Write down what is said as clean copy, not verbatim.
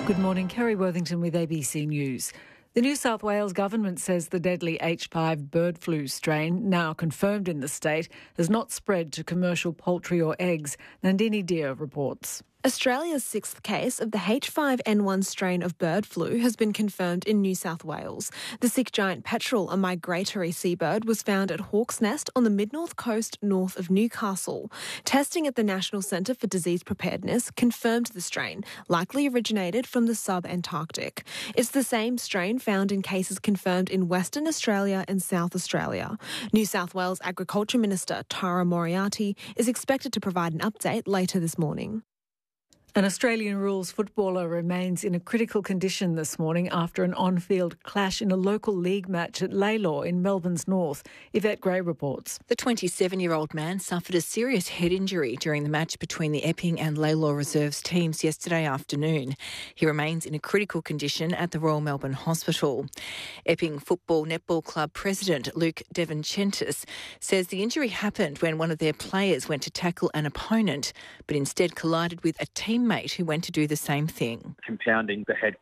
Good morning, Kerry Worthington with ABC News. The New South Wales government says the deadly H5 bird flu strain, now confirmed in the state, has not spread to commercial poultry or eggs. Nandini Deer reports. Australia's sixth case of the H5N1 strain of bird flu has been confirmed in New South Wales. The sick giant petrel, a migratory seabird, was found at Hawk's Nest on the mid-north coast north of Newcastle. Testing at the National Centre for Disease Preparedness confirmed the strain, likely originated from the sub-Antarctic. It's the same strain found in cases confirmed in Western Australia and South Australia. New South Wales Agriculture Minister Tara Moriarty is expected to provide an update later this morning. An Australian rules footballer remains in a critical condition this morning after an on-field clash in a local league match at Laylaw in Melbourne's north. Yvette Gray reports. The 27-year-old man suffered a serious head injury during the match between the Epping and Laylaw Reserves teams yesterday afternoon. He remains in a critical condition at the Royal Melbourne Hospital. Epping Football Netball Club president Luke Devinchentis says the injury happened when one of their players went to tackle an opponent, but instead collided with a teammate who went to do the same thing. Compounding the head